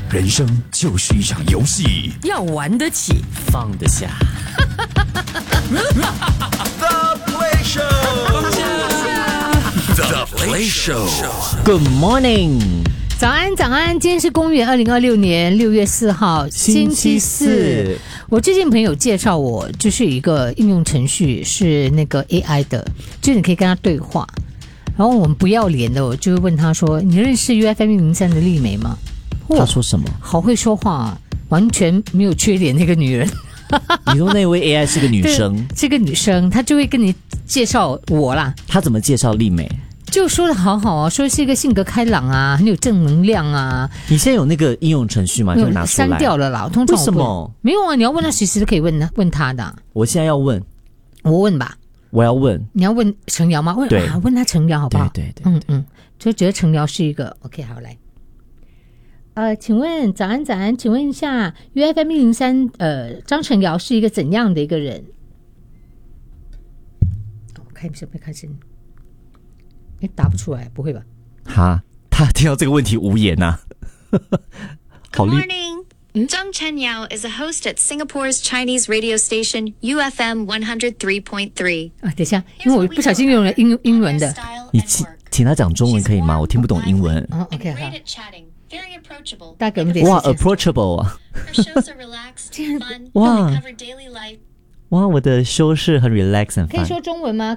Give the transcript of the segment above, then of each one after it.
人生就是一场游戏， 要玩得起， 放得下。 The Play Show，The Play Show。Good morning， 早安早安，今天是公元2026年6月4号，星期四。我最近朋友介绍我，就是有一个应用程序是那个 AI 的，就是你可以跟他对话。然后我们不要脸的，我就会问他说：“你认识 UFM103的丽梅吗？” 他说什么？ 好会说话啊，完全没有缺点那个女人。 你说那位 AI 是个女生， 是个女生，她就会跟你介绍我啦。 她怎么介绍丽美？ 就说的好好啊，说是一个性格开朗啊，很有正能量啊。 你现在有那个应用程序吗？就拿出来。 删掉了啦，通常为什么？ 没有啊，你要问他，随时都可以问他的。 我现在要问， 我问吧。 我要问， 你要问程瑶吗？问他程瑶好不好？ 对， 就觉得程瑶是一个 OK， 好来。请问早安，请问一下 UFM103张程瑶是一个怎样的一个人？看是不是开声？答不出来，不会吧？ 哈，他听到这个问题无言啊。 Good morning. Zhang Chenyao is a host at Singapore's Chinese radio station UFM 103.3. 等一下，因为我不小心用了英文的。 你请他讲中文可以吗？我听不懂英文。 OK， 好。 Very approachable. 大概我们得哇 ，approachable 啊！ Her shows are relaxed, fun, Wow. and cover daily life. 哇，我的修饰很 relax and fun。 可以说中文吗？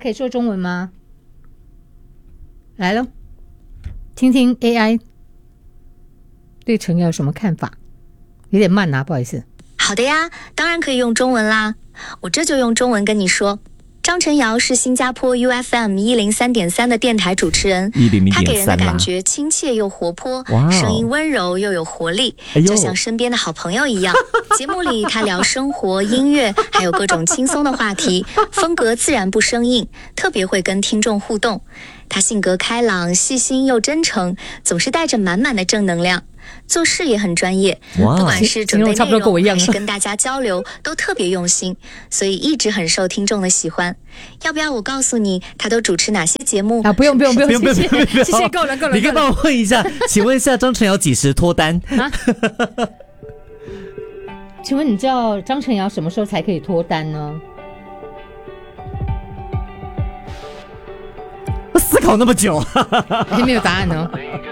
来咯，听听 AI 对程瑶有什么看法？有点慢啊，不好意思。 好的呀，当然可以用中文啦。我这就用中文跟你说。张程瑶是新加坡 UFM 103.3的电台主持人，他给人的感觉亲切又活泼，声音温柔又有活力，就像身边的好朋友一样。节目里他聊生活、音乐，还有各种轻松的话题，风格自然不生硬，特别会跟听众互动。他性格开朗、细心又真诚，总是带着满满的正能量。做事也很专业，不管是准备内容还是跟大家交流，都特别用心，所以一直很受听众的喜欢。要不要我告诉你他都主持哪些节目啊？不用，谢谢，够了。 你可以帮我问一下，请问一下张程瑶几时脱单？ 请问你知道张程瑶什么时候才可以脱单呢？ 我思考那么久， 还没有答案呢。